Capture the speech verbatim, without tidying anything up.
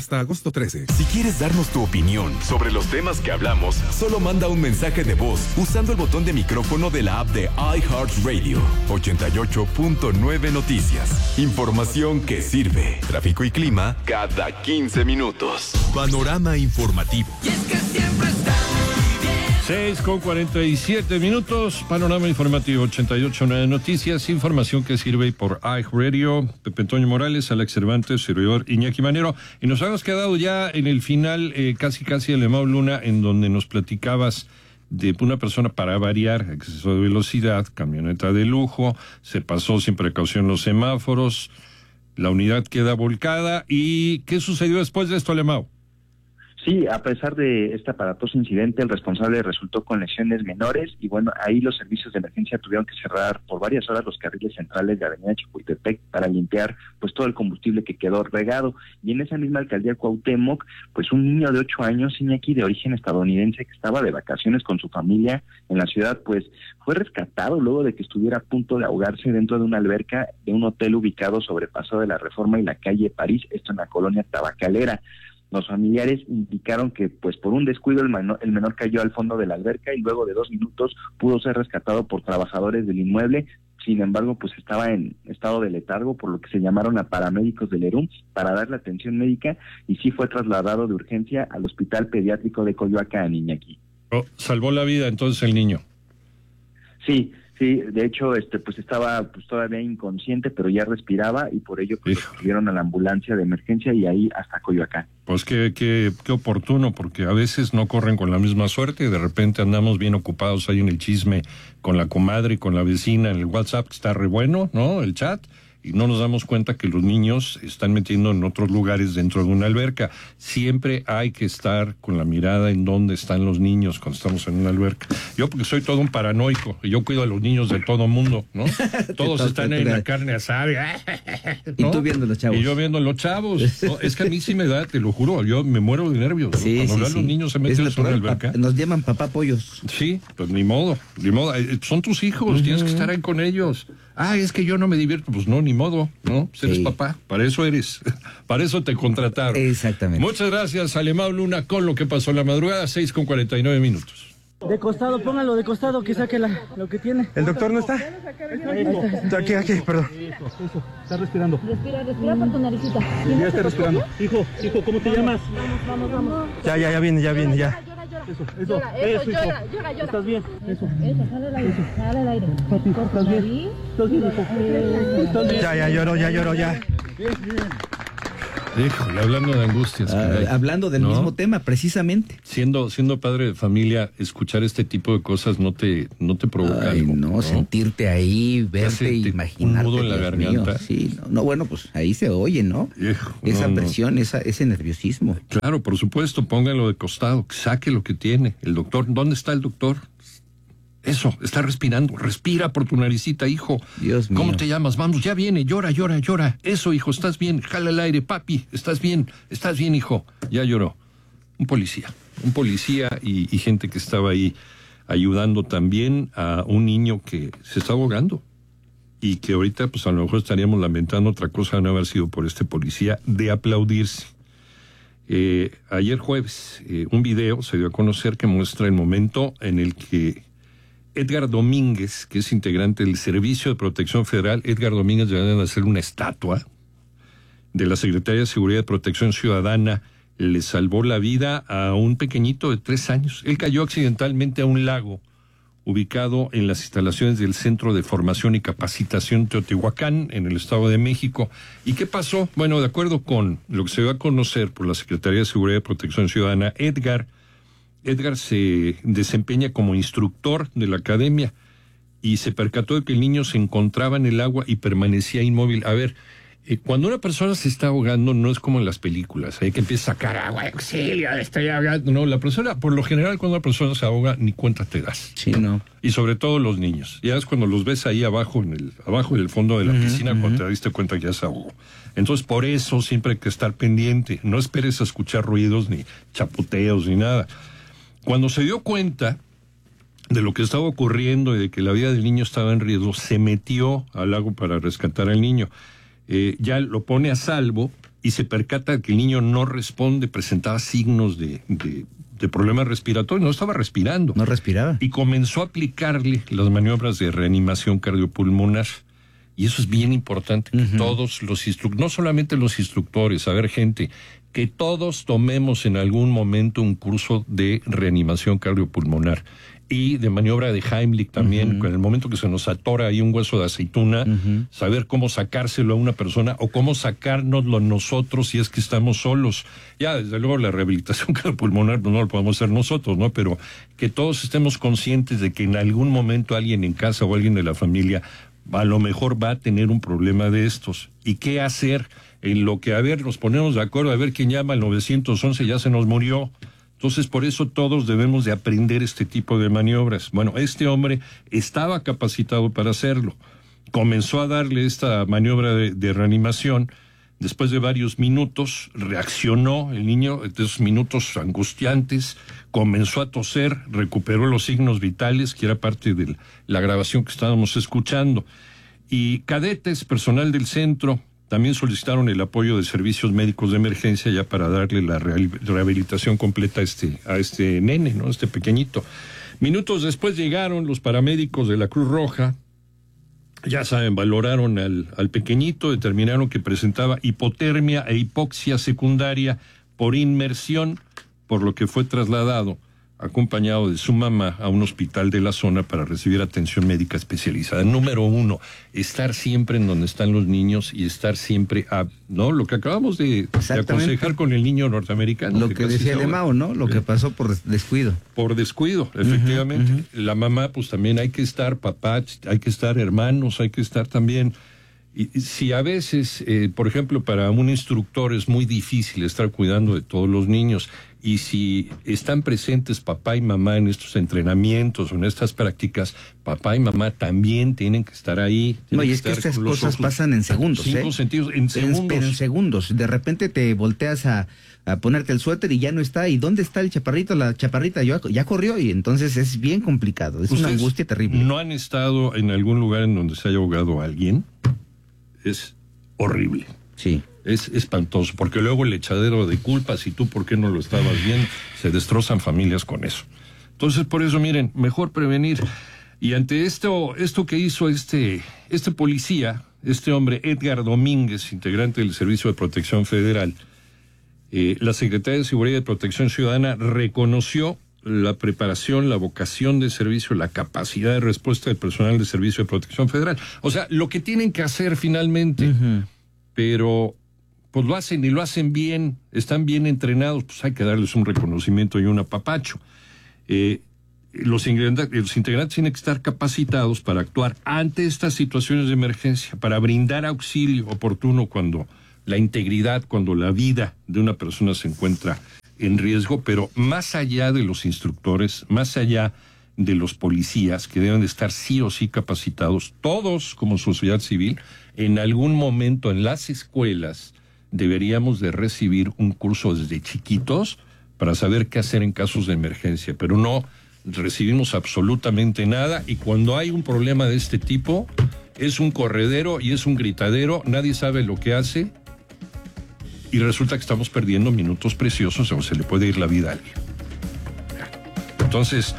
hasta agosto trece. Si quieres darnos tu opinión sobre los temas que hablamos, solo manda un mensaje de voz usando el botón de micrófono de la app de iHeartRadio. ochenta y ocho punto nueve Noticias. Información que sirve. Tráfico y clima cada quince minutos. Panorama informativo. Y es que siempre está muy bien. seis con cuarenta y siete minutos. Panorama informativo ochenta y ocho punto nueve Noticias. Información que sirve por iHeartRadio. Pepe Antonio Morales, Alex Cervantes, servidor Iñaki Manero. Y nos hemos quedado ya en el final, eh, casi casi de Alemão Luna, en donde nos platicabas de una persona, para variar, exceso de velocidad, camioneta de lujo, se pasó sin precaución los semáforos, la unidad queda volcada. ¿Y qué sucedió después de esto, Alemão? Sí, a pesar de este aparatoso incidente, el responsable resultó con lesiones menores y bueno, ahí los servicios de emergencia tuvieron que cerrar por varias horas los carriles centrales de Avenida Chapultepec para limpiar pues todo el combustible que quedó regado. Y en esa misma alcaldía Cuauhtémoc, pues un niño de ocho años, Iñaki, de origen estadounidense, que estaba de vacaciones con su familia en la ciudad, pues fue rescatado luego de que estuviera a punto de ahogarse dentro de una alberca de un hotel ubicado sobre Paseo de la Reforma y la calle París, esto en la colonia Tabacalera. Los familiares indicaron que, pues por un descuido, el menor, el menor cayó al fondo de la alberca y luego de dos minutos pudo ser rescatado por trabajadores del inmueble. Sin embargo, pues estaba en estado de letargo, por lo que se llamaron a paramédicos del ERUM para darle atención médica y sí fue trasladado de urgencia al Hospital Pediátrico de Coyoacán, Iñaki. Oh, salvó la vida entonces el niño. Sí. Sí, de hecho, este, pues estaba pues todavía inconsciente, pero ya respiraba y por ello pues subieron a la ambulancia de emergencia y ahí hasta Coyoacán. Pues qué, qué, qué oportuno, porque a veces no corren con la misma suerte y de repente andamos bien ocupados ahí en el chisme con la comadre y con la vecina en el WhatsApp, que está re bueno, ¿no? El chat. Y no nos damos cuenta que los niños están metiendo en otros lugares dentro de una alberca. Siempre hay que estar con la mirada en dónde están los niños cuando estamos en una alberca. Yo porque soy todo un paranoico, y yo cuido a los niños de todo mundo, ¿no? Todos están ahí en la carne asada, ¿no? Y tú viendo los chavos. Y yo viendo los chavos. No, es que a mí sí me da, te lo juro, yo me muero de nervios. ¿No? Sí, cuando sí, vean sí. los niños se meten en una alberca. Nos llaman papá pollos. Sí, pues ni modo, ni modo. Son tus hijos, uh-huh. Tienes que estar ahí con ellos. Ah, es que yo no me divierto. Pues no, ni modo, ¿no? Pues eres sí. papá, para eso eres, para eso te contrataron. Exactamente. Muchas gracias, Alemão Luna, con lo que pasó en la madrugada, seis con cuarenta y nueve minutos. De costado, póngalo de costado, que saque la, lo que tiene. ¿El doctor no está? Está aquí, aquí, perdón. Eso, eso, está respirando. Respira, respira por tu naricita. Ya está respirando. Hijo, hijo, ¿cómo te llamas? Vamos, vamos, vamos. Ya, ya, ya viene, ya viene, ya. Eso, eso, llora, eso, eso, hijo. llora, llora, llora. ¿Estás bien? Eso, eso, jala el aire, jala el aire. Papi, ¿estás bien? ¿Estás bien, hijo? ¿Estás bien? Ya, ya lloró, ya lloró, ya. Bien, bien. Híjole, hablando de angustias. Ah, hablando del ¿no? mismo tema, precisamente. Siendo siendo padre de familia, escuchar este tipo de cosas no te no te provoca Ay, algo. No, ¿no? sentirte ahí, verte, imaginarte. Un nudo en la Dios garganta. Mío, sí, no, no, bueno, pues ahí se oye, ¿no? Hijo, esa no, presión, no. esa ese nerviosismo. Claro, por supuesto, póngalo de costado, saque lo que tiene. El doctor, ¿dónde está el doctor? Eso, está respirando, respira por tu naricita, hijo. Dios mío. ¿Cómo te llamas? Vamos, ya viene, llora, llora, llora. Eso, hijo, estás bien, jala el aire, papi, estás bien, estás bien, hijo. Ya lloró. Un policía, un policía y, y gente que estaba ahí ayudando también a un niño que se está ahogando. Y que ahorita, pues a lo mejor estaríamos lamentando otra cosa de no haber sido por este policía, de aplaudirse. Eh, ayer jueves, eh, un video se dio a conocer que muestra el momento en el que Edgar Domínguez, que es integrante del Servicio de Protección Federal, Edgar Domínguez debe hacer una estatua de la Secretaría de Seguridad y Protección Ciudadana, le salvó la vida a un pequeñito de tres años. Él cayó accidentalmente a un lago ubicado en las instalaciones del Centro de Formación y Capacitación Teotihuacán, en el Estado de México. ¿Y qué pasó? Bueno, de acuerdo con lo que se dio a conocer por la Secretaría de Seguridad y Protección Ciudadana, Edgar Edgar se desempeña como instructor de la academia y se percató de que el niño se encontraba en el agua y permanecía inmóvil. A ver, eh, cuando una persona se está ahogando no es como en las películas, hay que empieza a sacar agua, auxilio, estoy ahogando. No, la persona, por lo general, cuando una persona se ahoga, ni cuenta te das. Sí, no. Y sobre todo los niños. Ya es cuando los ves ahí abajo, en el abajo del fondo de la uh-huh, piscina, uh-huh. cuando te diste cuenta que ya se ahogó. Entonces, por eso siempre hay que estar pendiente. No esperes a escuchar ruidos, ni chapoteos, ni nada. Cuando se dio cuenta de lo que estaba ocurriendo y de que la vida del niño estaba en riesgo, se metió al lago para rescatar al niño. Eh, ya lo pone a salvo y se percata que el niño no responde, presentaba signos de, de, de problemas respiratorios, no estaba respirando. No respiraba. Y comenzó a aplicarle las maniobras de reanimación cardiopulmonar. Y eso es bien importante, que uh-huh. todos los instructores, no solamente los instructores, a ver, gente, que todos tomemos en algún momento un curso de reanimación cardiopulmonar y de maniobra de Heimlich también, uh-huh. en el momento que se nos atora ahí un hueso de aceituna, uh-huh. saber cómo sacárselo a una persona o cómo sacárnoslo nosotros si es que estamos solos. Ya, desde luego, la rehabilitación cardiopulmonar pues, no lo podemos hacer nosotros, ¿no? Pero que todos estemos conscientes de que en algún momento alguien en casa o alguien de la familia a lo mejor va a tener un problema de estos. ¿Y qué hacer? En lo que, a ver, nos ponemos de acuerdo, a ver quién llama al nueve once, ya se nos murió. Entonces, por eso todos debemos de aprender este tipo de maniobras. Bueno, este hombre estaba capacitado para hacerlo. Comenzó a darle esta maniobra de, de reanimación. Después de varios minutos, reaccionó el niño, de esos minutos angustiantes, comenzó a toser, recuperó los signos vitales, que era parte de la grabación que estábamos escuchando. Y cadetes, personal del centro, también solicitaron el apoyo de servicios médicos de emergencia ya para darle la rehabilitación completa a este, a este nene, ¿no? Este pequeñito. Minutos después llegaron los paramédicos de la Cruz Roja. Ya saben, valoraron al, al pequeñito, determinaron que presentaba hipotermia e hipoxia secundaria por inmersión, por lo que fue trasladado, acompañado de su mamá, a un hospital de la zona para recibir atención médica especializada. Número uno, estar siempre en donde están los niños y estar siempre a, ¿no? Lo que acabamos de, de aconsejar con el niño norteamericano. Lo que, que decía de Mao, ¿no? Lo que pasó por descuido. Por descuido, efectivamente. Uh-huh, uh-huh. La mamá, pues también hay que estar, papá, hay que estar hermanos, hay que estar también. Y, y si a veces, eh, por ejemplo, para un instructor es muy difícil estar cuidando de todos los niños, y si están presentes papá y mamá en estos entrenamientos o en estas prácticas, papá y mamá también tienen que estar ahí. No, y es que estas cosas pasan en segundos, Cinco ¿eh? sentidos, en segundos. Pero en segundos. De repente te volteas a, a ponerte el suéter y ya no está. ¿Y dónde está el chaparrito? La chaparrita ya, ya corrió, y entonces es bien complicado. Es una angustia terrible. ¿No han estado en algún lugar en donde se haya ahogado a alguien? Es horrible. Sí. Es espantoso, porque luego el echadero de culpas y tú por qué no lo estabas viendo, se destrozan familias con eso. Entonces, por eso, miren, mejor prevenir. Y ante esto, esto que hizo este, este policía, este hombre, Edgar Domínguez, integrante del Servicio de Protección Federal, eh, la Secretaría de Seguridad y Protección Ciudadana reconoció la preparación, la vocación de servicio, la capacidad de respuesta del personal de Servicio de Protección Federal. O sea, lo que tienen que hacer finalmente, uh-huh. pero pues lo hacen y lo hacen bien, están bien entrenados, pues hay que darles un reconocimiento y un apapacho. Eh, los, integrantes, los integrantes tienen que estar capacitados para actuar ante estas situaciones de emergencia, para brindar auxilio oportuno cuando la integridad, cuando la vida de una persona se encuentra en riesgo, pero más allá de los instructores, más allá de los policías, que deben de estar sí o sí capacitados, todos como sociedad civil, en algún momento en las escuelas deberíamos de recibir un curso desde chiquitos para saber qué hacer en casos de emergencia, pero no recibimos absolutamente nada, y cuando hay un problema de este tipo, es un corredero y es un gritadero, nadie sabe lo que hace, y resulta que estamos perdiendo minutos preciosos o se le puede ir la vida a alguien. Entonces,